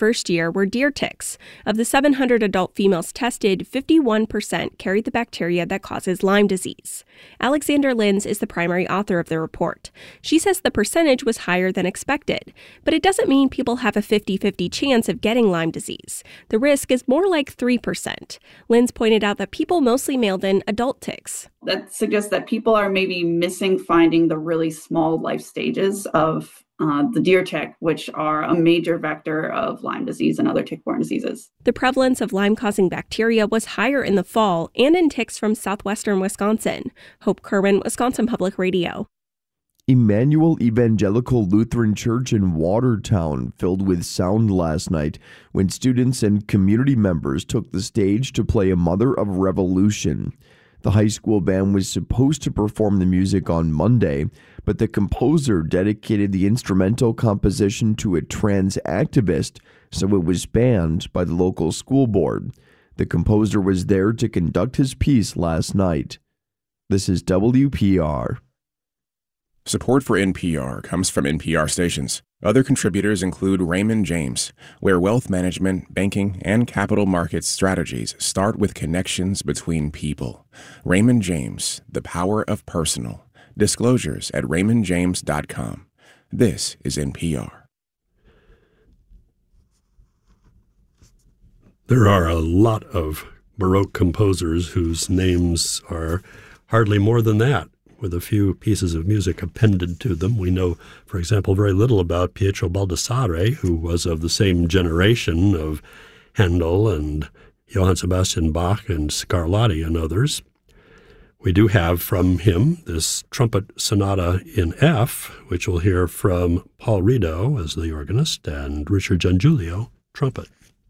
first year were deer ticks. Of the 700 adult females tested, 51% carried the bacteria that causes Lyme disease. Alexandra Linz is the primary author of the report. She says the percentage was higher than expected, but it doesn't mean people have a 50-50 chance of getting Lyme disease. The risk is more like 3%. Linz pointed out that people mostly mailed in adult ticks. That suggests that people are maybe missing finding the really small life stages of the deer tick, which are a major vector of Lyme disease and other tick-borne diseases. The prevalence of Lyme-causing bacteria was higher in the fall and in ticks from southwestern Wisconsin. Hope Kerwin, Wisconsin Public Radio. Emmanuel Evangelical Lutheran Church in Watertown filled with sound last night when students and community members took the stage to play A Mother of Revolution. The high school band was supposed to perform the music on Monday, but the composer dedicated the instrumental composition to a trans activist, so it was banned by the local school board. The composer was there to conduct his piece last night. This is WPR. Support for NPR comes from NPR stations. Other contributors include Raymond James, where wealth management, banking, and capital markets strategies start with connections between people. Raymond James, the power of personal. Disclosures at raymondjames.com. This is NPR. There are a lot of Baroque composers whose names are hardly more than that, with a few pieces of music appended to them. We know, for example, very little about Pietro Baldassare, who was of the same generation of Handel and Johann Sebastian Bach and Scarlatti and others. We do have from him this trumpet sonata in F, which we'll hear from Paul Rideau as the organist and Richard Giangiulio, trumpet.